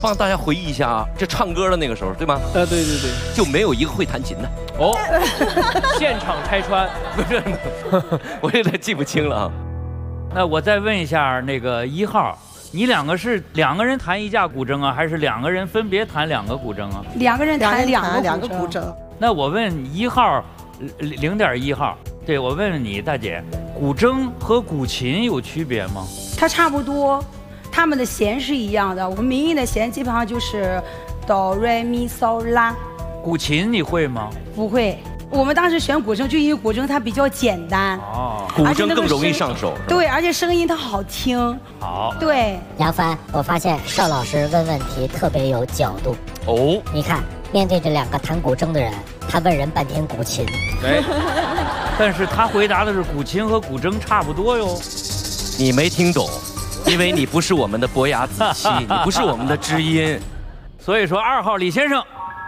帮大家回忆一下啊，这唱歌的那个时候，对吗？ 对对对， 就没有一个会弹琴的。 哦，现场拆穿， 不是，我有点记不清了啊。 那我再问一下那个1号，你两个是2个人弹1架古筝啊，还是2个人分别弹2个古筝啊 ？2个人弹两个古筝。 那我问1号，0.1号，对，我问问你大姐，古筝和古琴有区别吗？ 它差不多，它们的弦是一样的。我们民乐的弦基本上就是哆来咪嗦拉。 古琴你会吗？ 不会。我们当时选古筝，就因为古筝它比较简单， 古筝更容易上手。 对，而且声音它好听。 好， 对。 杨帆，我发现邵老师问问题特别有角度。 哦， 你看，面对这2个弹古筝的人，他问人半天古琴。 对，但是他回答的是古琴和古筝差不多哟。 你没听懂，因为你不是我们的伯牙子期，你不是我们的知音。 所以说2号李先生。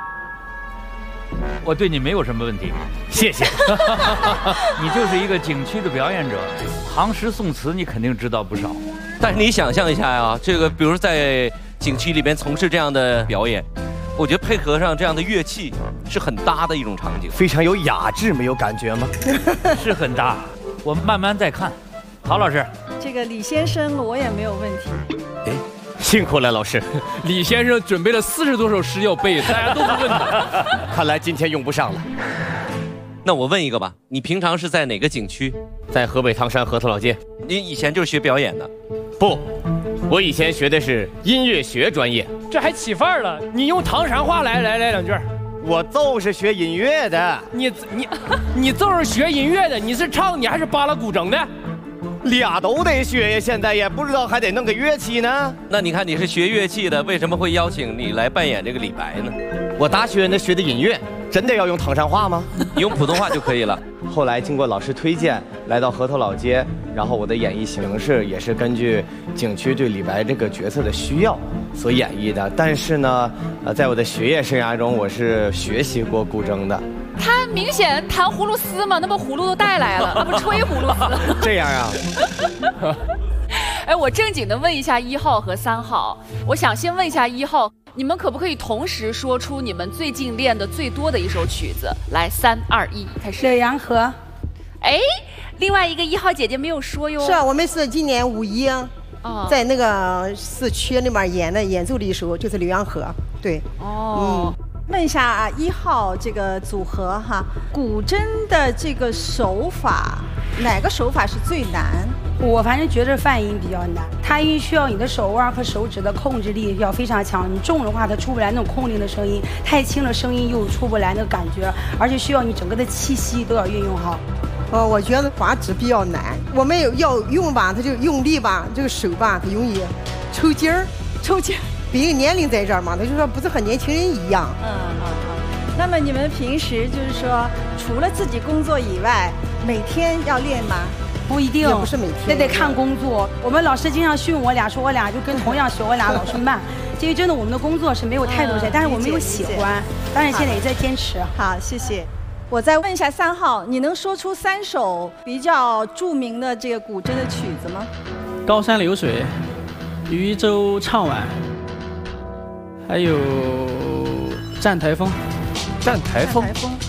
我对你没有什么问题， 谢谢。 你就是一个景区的表演者，唐诗宋词你肯定知道不少。 但是你想象一下呀，这个比如在景区里边从事这样的表演，我觉得配合上这样的乐器是很搭的一种场景， 非常有雅致，没有感觉吗？ 是很搭，我们慢慢再看。陶老师， 这个李先生我也没有问题。 哎。辛苦了，老师。李先生准备了40多首诗要背，大家都不问他。看来今天用不上了。 那我问一个吧，你平常是在哪个景区？ 在河北唐山河头老街。 你以前就是学表演的？ 不，我以前学的是音乐学专业。这还起范儿了？你用唐山话来2句。我就是学音乐的。你就是学音乐的？你是唱你还是扒拉古筝的？俩都得学呀，现在也不知道还得弄个乐器呢。 那你看你是学乐器的，为什么会邀请你来扮演这个李白呢？ 我大学呢学的音乐，真的要用唐山话吗？ 你用普通话就可以了。 后来经过老师推荐，来到河头老街，然后我的演绎形式也是根据景区对李白这个角色的需要所演绎的。但是呢，在我的学业生涯中，我是学习过古筝的。 他明显弹葫芦丝嘛，那不葫芦都带来了，那不吹葫芦丝。 这样啊？ 哎，我正经的问一下1号和3号，我想先问一下1号，你们可不可以同时说出你们最近练的最多的一首曲子？来，3、2、1，开始。 柳阳河。 哎，另外一个1号姐姐没有说哟。 是啊，我们是今年5一在那个市区那边演奏的一首就是《柳阳河》。对。 哦。问一下1号这个组合哈，古筝的这个手法，哪个手法是最难？ 我反正觉得泛音比较难，它因为需要你的手腕和手指的控制力要非常强。你重的话，它出不来那种空灵的声音；太轻的声音又出不来那个感觉，而且需要你整个的气息都要运用好。 我觉得滑指比较难，我们要用吧，它就用力吧，这个手吧，它容易抽筋儿， 抽筋。 比如年龄在这儿嘛，他就说不是和年轻人一样。 那么你们平时就是说，除了自己工作以外，每天要练吗？ 不一定， 也不是每天， 这得看工作。我们老师经常训我俩，说我俩就跟同样学，我俩老是慢。因为真的我们的工作是没有太多时间，但是我们又喜欢，当然现在也在坚持。 好，谢谢。我再问一下3号，你能说出3首比较著名的这个古筝的曲子吗？ 高山流水、渔舟唱晚。还有站台风。 站台风。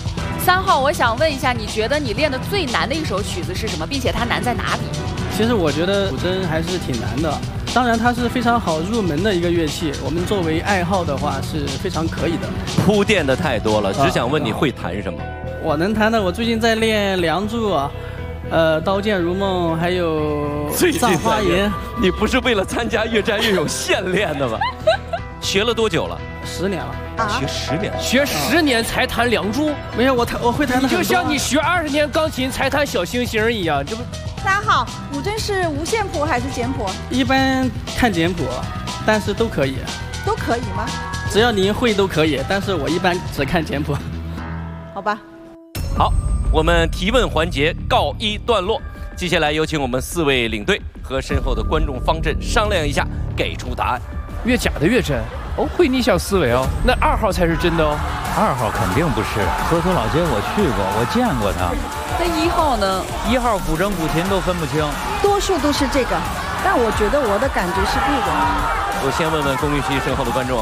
3号，我想问一下，你觉得你练的最难的一首曲子是什么，并且它难在哪里？ 其实我觉得古筝还是挺难的，当然它是非常好入门的一个乐器，我们作为爱好的话是非常可以的。 铺垫的太多了，只想问你会弹什么？ 我能弹的，我最近在练《梁祝》刀剑如梦》，还有《葬花吟》。 你不是为了参加越战越勇现练的吗？学了多久了 ？10年了。 学10年， 学10年才弹《梁祝》？ 没有，我会弹的。 就像你学20年钢琴才弹小星星一样，这不 ？3号，古筝是五线谱还是简谱？ 一般看简谱，但是都可以。 都可以吗？ 只要您会都可以，但是我一般只看简谱。 好吧。 好，我们提问环节告一段落，接下来有请我们4位领队和身后的观众方阵商量一下，给出答案。 越假的越真。 哦，会逆向思维哦，那2号才是真的哦。 2号肯定不是，河头老街我去过，我见过他。 那1号呢 ？1号古筝、古琴都分不清， 多数都是这个，但我觉得我的感觉是对的。 我先问问龚玉溪身后的观众。